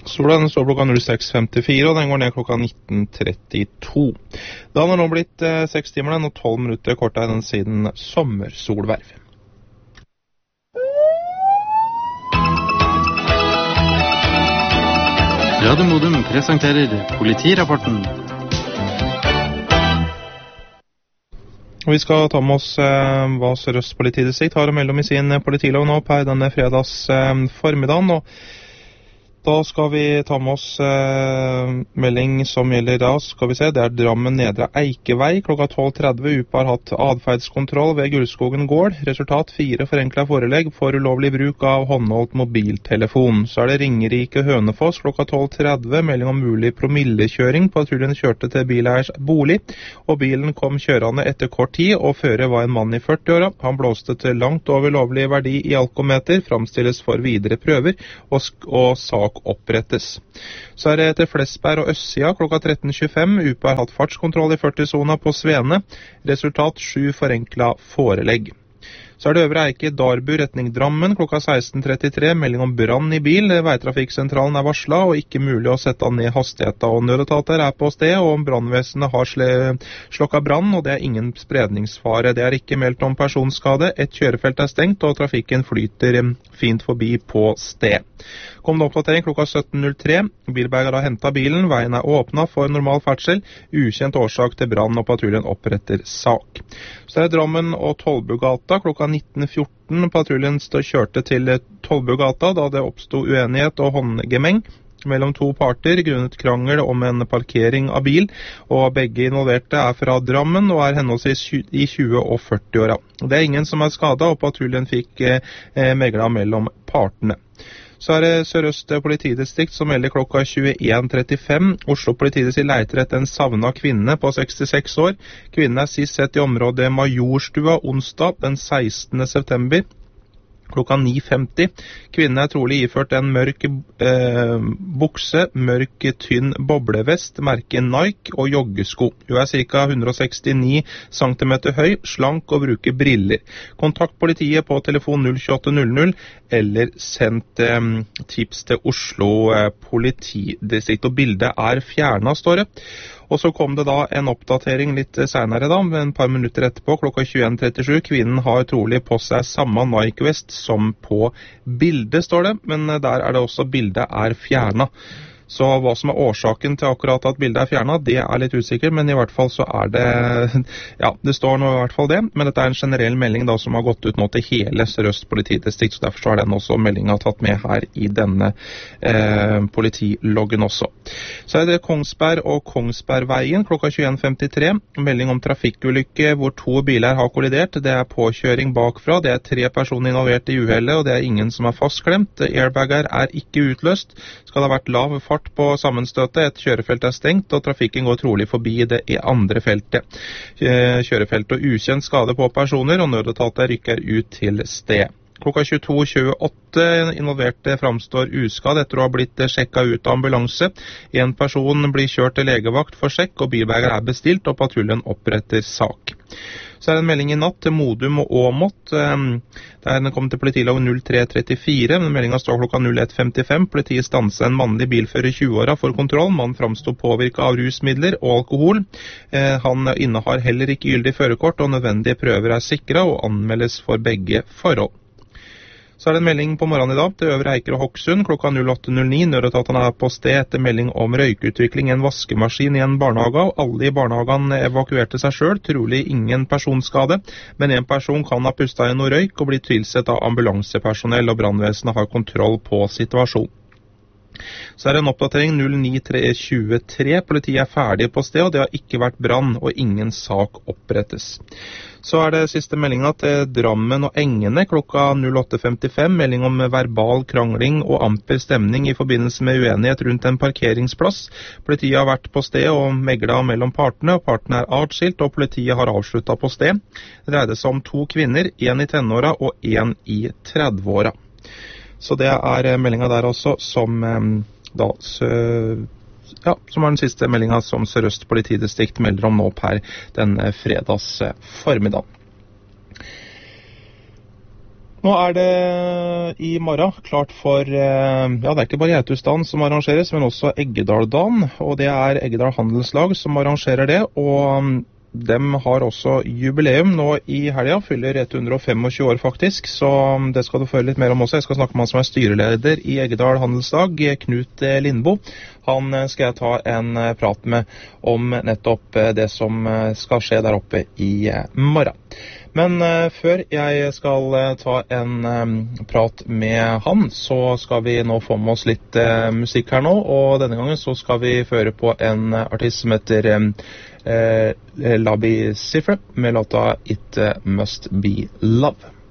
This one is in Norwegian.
Sola den står klokka 06.54, og den går ned klokka 19.32. Da har nå blitt 6 timer og 12 minutter kortere enn siden sommersolverv. Radio Modum presenterer politirapporten. Vi skal ta med oss hva Sør-Øst politidistrikt har å melde om i sin politilov nå på denne fredags formiddagen, og da skal vi ta med oss melding som gjelder da, skal vi se, det er Drammen Nedre Eikevei, klokka 12.30. UP har hatt adferdskontroll ved Gullskogen gård. Resultat 4 forenklet forelegg for ulovlig bruk av håndholdt mobiltelefon. Så er det Ringerike Hønefoss, klokka 12.30, melding om mulig promillekjøring. Patruljen kjørte til bileiers bolig, og bilen kom kjørende etter kort tid, og fører var en mann i 40-åra. Han blåste til langt over lovlig verdi i alkometer, framstilles for videre prøver, og sak opprettes. Så er det til Flesberg og Østsida klokka 13.25. UP har hatt fartskontroll i 40-sona på Svene. Resultat 7 forenkla forelegg. Så er det Øvre Eike Darbu retning Drammen klokka 16.33. Melding om brann i bil. Veitrafikksentralen er varslet, og ikke mulig å sette ned hastigheten. Og nødetater er på sted, og brannvesenet har slokket brann, og det er ingen spredningsfare. Det er ikke meldt om personskade. Et kjørefelt er stengt, og trafikken flyter fint forbi på sted. Kom det oppdatering klokka 17.03. Bilberger har hentet bilen. Veien er åpnet for normal ferdsel. Ukjent årsak til brann, og patruljen oppretter sak. Så er det Drammen og Tollbugata klokka 19.14. Patruljen kjørte til Tollbugata da det oppstod uenighet og håndgemeng mellom to parter grunnet krangel om en parkering av bil, og begge involverte er fra Drammen og er henholdsvis i 20- og 40-åra. Det er ingen som er skadet, og patruljen fikk megla mellom partene. Så er det Sør-Øst politidistrikt som melder klokka 21.35. Oslo politidistrikt leiter etter en savnet kvinne på 66 år. Kvinnen er sist sett i området Majorstua onsdag den 16. september. Klokka 9.50. Kvinnen er trolig iført en mørk bukse, mørk tynn boblevest, merke Nike og joggesko. Hun er ca. 169 cm høy, slank og bruker briller. Kontakt politiet på telefon 02800 eller sendt tips til Oslo politidistrikt. Og bildet er fjernet, står det. Og så kom det da en oppdatering litt senere da, et par minutter etterpå, klokka 21.37. Kvinnen har trolig på seg samme Nike-vest som på bildet, står det, men der er det også bildet er fjernet. Så hva som er årsaken til akkurat at bildet er fjernet, det er litt usikker, men i hvert fall så er det, ja, det står nå i hvert fall det, men dette er en generell melding da som har gått ut nå til hele Sør-Øst politidistrikt, så derfor så er den også meldingen tatt med her i denne politiloggen også. Så er det Kongsberg og Kongsbergveien klokka 21.53, melding om trafikkulykke hvor 2 biler har kollidert, det er påkjøring bakfra, det er 3 personer involvert i uhellet, og det er ingen som er fastklemt, airbagger er ikke utløst, skal det ha vært lav fart på sammenstøtet, et kjørefelt er stengt, og trafikken går trolig forbi det andre feltet. Kjørefelt og ukjent skade på personer, og nødetater rykker ut til sted. Klokka 22.28 involverte framstår uskadd etter å ha blitt sjekket ut av ambulanse. En person blir kjørt til legevakt for sjekk, og bilberger er bestilt, og patruljen oppretter sak. Så er det en melding i natt til Modum og Åmot. Den kom til politilov 0334, men meldingen står klokka 01.55. Politiet stanset en mannlig bilfører i 20-åra for kontroll. Mannen framstod påvirket av rusmidler og alkohol. Han innehar heller ikke gyldig førerkort, og nødvendige prøver er sikret og anmeldes for begge forhold. Så er det en melding på morgenen i dag til Øvre Eiker og Hokksund klokka 08.09. Nødetatene er på sted etter melding om røykutvikling i en vaskemaskin i en barnehage, og alle i barnehagen evakuerte seg selv, trolig ingen personskade, men en person kan ha pustet i noe røyk og bli tilsett av ambulansepersonell, og brannvesenet har kontroll på situasjonen. Så er det en oppdatering 09.23. Politiet er ferdig på sted, og det har ikke vært brann, og ingen sak opprettes. Så er det siste meldingen til Drammen og Engene klokka 08.55. Melding om verbal krangling og amper stemning i forbindelse med uenighet rundt en parkeringsplass. Politiet har vært på sted og meglet mellom partene, og partene er atskilt, og politiet har avsluttet på sted. Det dreide seg om 2 kvinner, en i tenåra og en i 30-åra. Så det er meldingen der også som som er den siste meldingen som Sør-Øst politidistrikt melder om nå per den fredags formiddag. Nå det i morgen klart for, ja det ikke bare Geitusdagen som arrangeres, men også Eggedaldagen, og det Eggedal Handelslag som arrangerer det, og dem har også jubileum nå i helgen, fyller 125 år faktisk, så det skal du få litt mer om også. Jeg skal snakke med han som styreleder i Eggedal Handelslag, Knut Lindbo. Han skal jeg ta en prat med om nettopp det som skal skje der oppe i morgen. Men før jeg skal ta en prat med han, så skal vi nå få med oss litt musikk her nå, og denne gangen så skal vi føre på en artist som heter Labi Sifre med låta It Must Be Love.